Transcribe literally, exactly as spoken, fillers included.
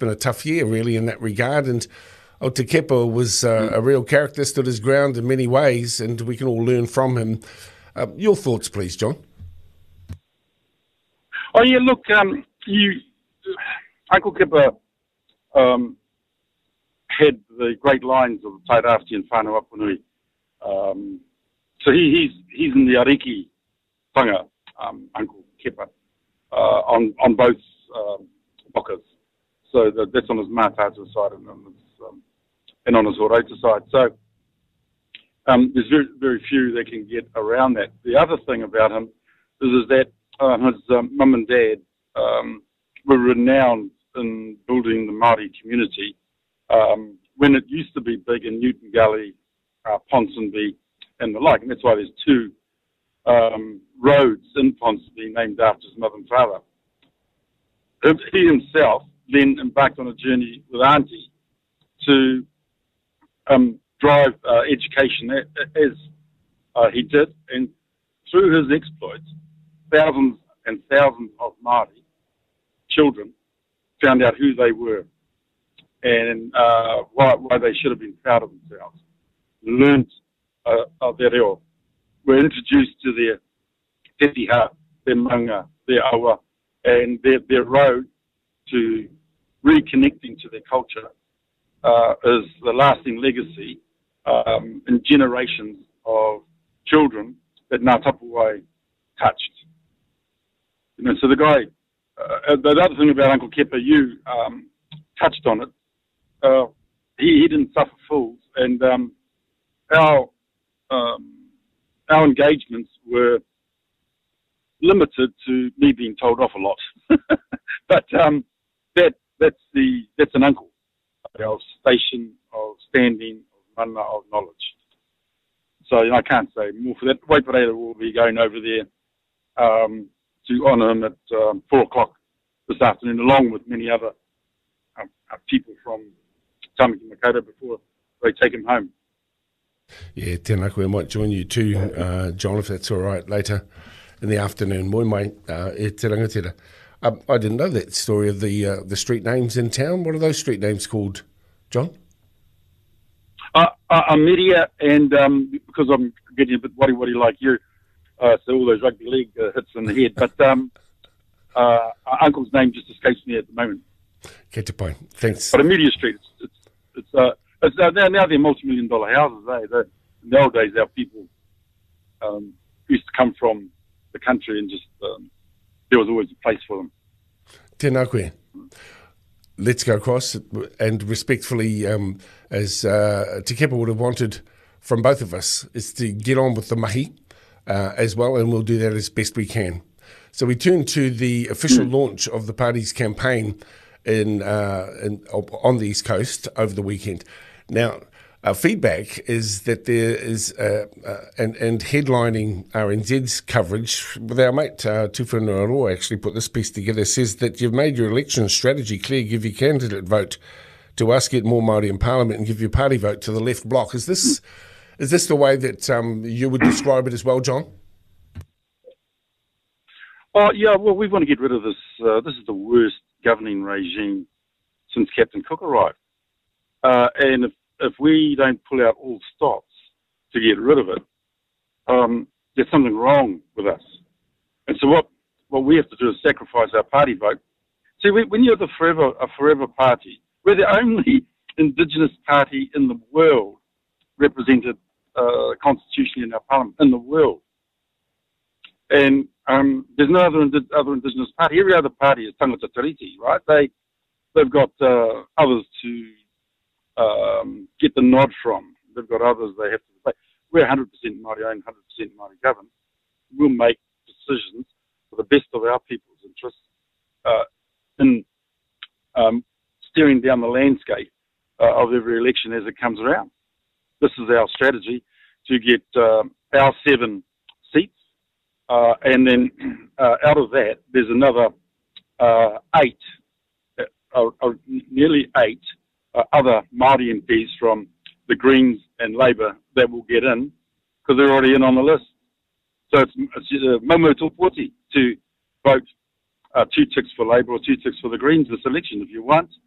been a tough year, really, in that regard. And O Te Kepa was uh, a real character, stood his ground in many ways, and we can all learn from him. Uh, your thoughts, please, John? Oh, yeah, look, um, you, Uncle Kepa um, had the great lines of Tairāwhiti and Whānau Apunui. Um, so he, he's he's in the Ariki Tanga, um, Uncle Kepa, uh, on, on both um, bokas. So the, that's on his Mātātua side and on his, um, and on his Horota side. So um, there's very, very few that can get around that. The other thing about him is, is that uh, his um, mum and dad um, were renowned in building the Māori community. Um, when it used to be big in Newton Gully, uh, Ponsonby, and the like, and that's why there's two um, roads in Ponsonby named after his mother and father. He himself then embarked on a journey with Auntie to um, drive uh, education as uh, he did, and through his exploits, thousands and thousands of Māori children found out who they were and uh, why, why they should have been proud of themselves, learned uh, of their reo, were introduced to their tetiha, their manga, their awa, and their, their road to reconnecting to their culture uh, is the lasting legacy um, in generations of children that Ngā Tapuwai touched. You know, so the guy, uh, the other thing about Uncle Kepa, you um, touched on it, uh, he, he didn't suffer fools, and um, our um, our engagements were limited to me being told off a lot. But um, that that's the that's an uncle of station, of standing, of mana, of knowledge. So you know, I can't say more for that. Waipareta will be going over there um, to honour him at um, four o'clock this afternoon, along with many other um, uh, people from Tamaki Makaurau before they take him home. Yeah, tēnā koe, I might join you too, uh, John, if that's all right, later in the afternoon. Moi mai, uh, e te rangatira. Um, I didn't know that story of the uh, the street names in town. What are those street names called, John? Uh, uh, Ameria, and um, because I'm getting a bit worry-worry like you, uh, so all those rugby league uh, hits in the head. But um, uh, Uncle's name just escapes me at the moment. Kei te pai. Thanks. But Ameria Street, it's it's, it's uh, It's, uh, now, now they're multi-million dollar houses, eh? The, in the old days, our people um, used to come from the country and just, um, there was always a place for them. Tēnā koe. Let's go across and respectfully, um, as uh, Te Kepa would have wanted from both of us, is to get on with the mahi uh, as well, and we'll do that as best we can. So we turn to the official mm. launch of the party's campaign in, uh, in on the East Coast over the weekend. Now, our feedback is that there is, uh, uh, and, and headlining R N Z's coverage, with our mate uh, Tufana Aroa actually put this piece together, says that you've made your election strategy clear, give your candidate vote to us, get more Māori in Parliament, and give your party vote to the left bloc. Is this is this the way that um, you would describe it as well, John? Oh, yeah, well, we want to get rid of this. Uh, this is the worst governing regime since Captain Cook arrived. Uh, and if, if we don't pull out all stops to get rid of it, um, there's something wrong with us. And so what, what we have to do is sacrifice our party vote. See, we, when you're the forever, a forever party, we're the only Indigenous party in the world represented uh, constitutionally in our parliament, in the world. And um, there's no other indi- other Indigenous party. Every other party is tangata tiriti, right? They, they've got uh, others to um, get the nod from. They've got others they have to play. We're one hundred percent Māori owned, one hundred percent Māori governed. We'll make decisions for the best of our people's interests uh, in um, steering down the landscape uh, of every election as it comes around. This is our strategy to get uh, our seven seats, uh, and then uh, out of that, there's another uh, eight, uh, uh, nearly eight uh, other Māori M Ps from the Greens and Labour that will get in because they're already in on the list. So it's, it's uh, Momo Topoti to vote uh, two ticks for Labour or two ticks for the Greens this election if you want.